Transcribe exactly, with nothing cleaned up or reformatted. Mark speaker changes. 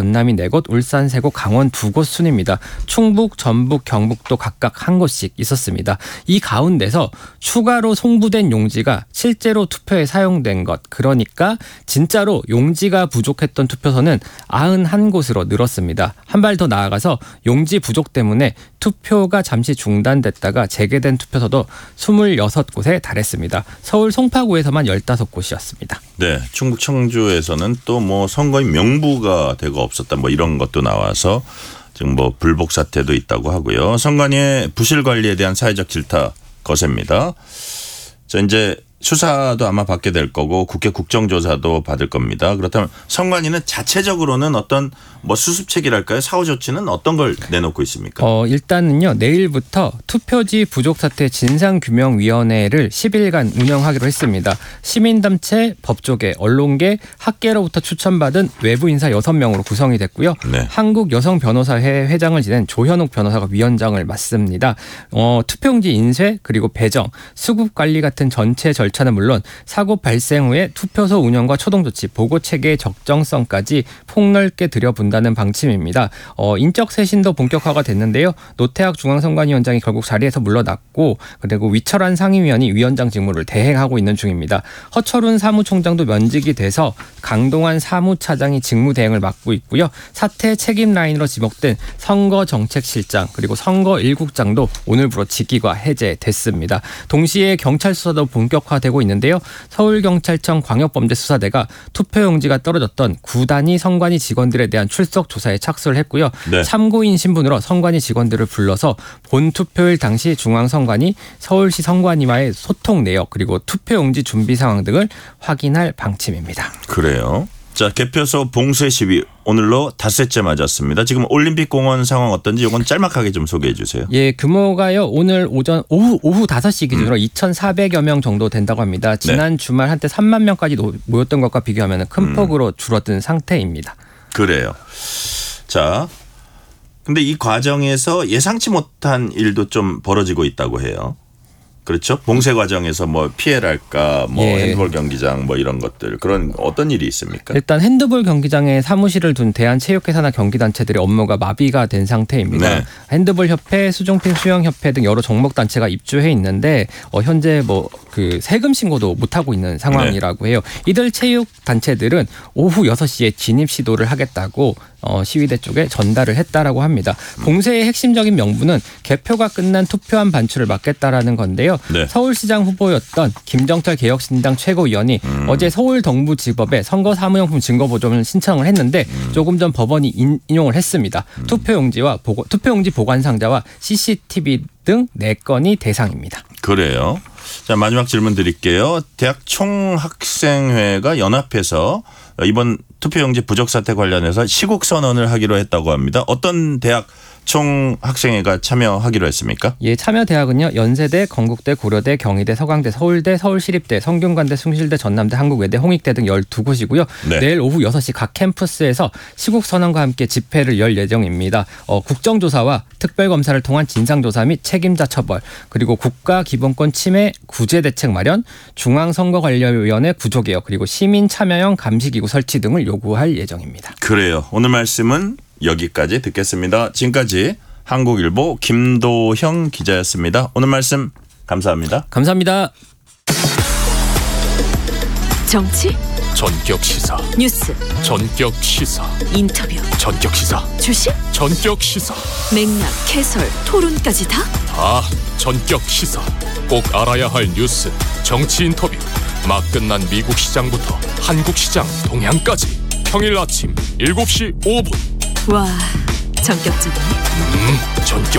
Speaker 1: 전남이 네 곳, 울산 세 곳, 강원 두 곳 순입니다. 충북, 전북, 경북도 각각 한 곳씩 있었습니다. 이 가운데서 추가로 송부된 용지가 실제로 투표에 사용된 것, 그러니까 진짜로 용지가 부족했던 투표소는 구십일 곳으로 늘었습니다. 한 발 더 나아가서 용지 부족 때문에 투표가 잠시 중단됐다가 재개된 투표소도 이십육 곳에 달했습니다. 서울 송파구에서만 십오 곳이었습니다.
Speaker 2: 네, 충북 청주에서는 또 뭐 선거인 명부가 되고 없었다 뭐 이런 것도 나와서 지금 뭐 불복 사태도 있다고 하고요. 선관위의 부실 관리에 대한 사회적 질타 거셉니다. 자, 이제 수사도 아마 받게 될 거고 국회 국정조사도 받을 겁니다. 그렇다면 선관위는 자체적으로는 어떤 뭐 수습책이랄까요? 사후 조치는 어떤 걸 내놓고 있습니까?
Speaker 1: 어, 일단은요. 내일부터 투표지 부족 사태 진상규명위원회를 십 일간 운영하기로 했습니다. 시민단체, 법조계, 언론계, 학계로부터 추천받은 외부 인사 여섯 명으로 구성이 됐고요. 네. 한국여성변호사회 회장을 지낸 조현욱 변호사가 위원장을 맡습니다. 어, 투표용지 인쇄 그리고 배정, 수급관리 같은 전체 절차 절차는 물론 사고 발생 후에 투표소 운영과 초동조치, 보고체계의 적정성까지 폭넓게 들여본다는 방침입니다. 어, 인적 쇄신도 본격화가 됐는데요. 노태학 중앙선관위원장이 결국 자리에서 물러났고 그리고 위철한 상임위원이 위원장 직무를 대행하고 있는 중입니다. 허철훈 사무총장도 면직이 돼서 강동환 사무차장이 직무 대행을 맡고 있고요. 사태 책임 라인으로 지목된 선거정책실장 그리고 선거 일국장도 오늘부로 직위가 해제됐습니다. 동시에 경찰 수사도 본격화 되고 있는데요. 서울경찰청 광역범죄수사대가 투표용지가 떨어졌던 구 단위 선관위 직원들에 대한 출석 조사에 착수를 했고요. 네. 참고인 신분으로 선관위 직원들을 불러서 본 투표일 당시 중앙선관위, 서울시 선관위와의 소통 내역 그리고 투표용지 준비 상황 등을 확인할 방침입니다.
Speaker 2: 그래요. 자, 개표소 봉쇄 시위 오늘로 닷새째 맞았습니다. 지금 올림픽 공원 상황 어떤지 이건 짤막하게 좀 소개해 주세요.
Speaker 1: 예, 규모가요. 오늘 오전 오후 오후 다섯 시 기준으로 음. 이천사백여 명 정도 된다고 합니다. 지난 네. 주말 한때 삼만 명까지 모였던 것과 비교하면 큰 폭으로 음. 줄어든 상태입니다.
Speaker 2: 그래요. 자, 근데 이 과정에서 예상치 못한 일도 좀 벌어지고 있다고 해요. 그렇죠. 봉쇄 과정에서 뭐 피해랄까, 뭐 예. 핸드볼 경기장 뭐 이런 것들 그런 어떤 일이 있습니까?
Speaker 1: 일단 핸드볼 경기장에 사무실을 둔 대한체육회사나 경기단체들의 업무가 마비가 된 상태입니다. 네. 핸드볼 협회, 수중핑 수영협회 등 여러 종목 단체가 입주해 있는데 어, 현재 뭐 그 세금 신고도 못 하고 있는 상황이라고 해요. 이들 체육 단체들은 오후 여섯 시에 진입 시도를 하겠다고 어, 시위대 쪽에 전달을 했다라고 합니다. 봉쇄의 핵심적인 명분은 개표가 끝난 투표함 반출을 막겠다라는 건데요. 네. 서울시장 후보였던 김정철 개혁신당 최고위원이 음. 어제 서울 동부지법에 선거사무용품 증거보존을 신청을 했는데 음. 조금 전 법원이 인, 인용을 했습니다. 음. 투표용지와 보고, 투표용지 보관상자와 씨씨티비 등 네 건이 대상입니다.
Speaker 2: 그래요. 자, 마지막 질문 드릴게요. 대학 총학생회가 연합해서 이번 투표용지 부족 사태 관련해서 시국 선언을 하기로 했다고 합니다. 어떤 대학 총학생회가 참여하기로 했습니까?
Speaker 1: 예, 참여 대학은요. 연세대, 건국대, 고려대, 경희대, 서강대, 서울대, 서울시립대, 성균관대, 숭실대, 전남대, 한국외대, 홍익대 등 열두 곳이고요. 네. 내일 오후 여섯 시 각 캠퍼스에서 시국 선언과 함께 집회를 열 예정입니다. 어, 국정조사와 특별검사를 통한 진상조사 및 책임자 처벌, 그리고 국가기본권 침해 구제 대책 마련, 중앙선거관리위원회 구조개혁, 그리고 시민 참여형 감시기구 설치 등을 요구할 예정입니다.
Speaker 2: 그래요. 오늘 말씀은 여기까지 듣겠습니다. 지금까지 한국일보 김도형 기자였습니다. 오늘 말씀 감사합니다.
Speaker 1: 감사합니다.
Speaker 3: 정치
Speaker 4: 전격 시사
Speaker 3: 뉴스
Speaker 4: 전격 시사
Speaker 3: 인터뷰
Speaker 4: 전격 시사
Speaker 3: 주식
Speaker 4: 전격 시사
Speaker 3: 맥락 해설 토론까지 다?
Speaker 4: 다 전격 시사. 꼭 알아야 할 뉴스 정치 인터뷰 막 끝난 미국 시장부터 한국 시장 동향까지 평일 아침 일곱 시 오 분.
Speaker 3: 와, 전격적이네.
Speaker 4: 음, 전격.